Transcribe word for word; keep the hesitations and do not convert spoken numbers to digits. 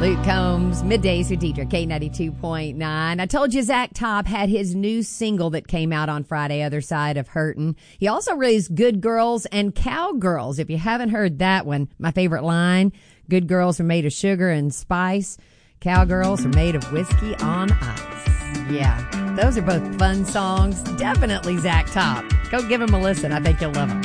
Luke Combs, Middays with Deidre, K ninety-two point nine. I told you Zach Top had his new single that came out on Friday, Other Side of Hurtin'. He also released Good Girls and Cowgirls. If you haven't heard that one, my favorite line, good girls are made of sugar and spice. Cowgirls are made of whiskey on ice. Yeah, those are both fun songs. Definitely Zach Top. Go give him a listen. I think you'll love them.